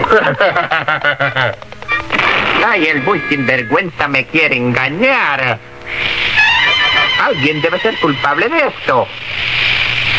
Ay, el muy sinvergüenza me quiere engañar. Alguien debe ser culpable de esto.